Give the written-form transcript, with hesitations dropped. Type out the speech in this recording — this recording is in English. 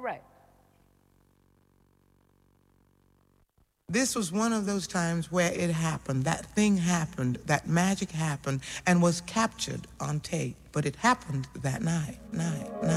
correct. This was one of those times where it happened, that thing happened, that magic happened, and was captured on tape. But it happened that night.